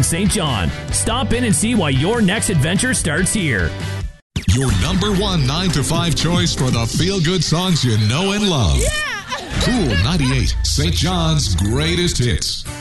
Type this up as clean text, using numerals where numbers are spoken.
in St. John. Stop in and see why your next adventure starts here. Your number one 9 to 5 choice for the feel-good songs you know and love. Yeah! Cool 98, St. John's greatest hits.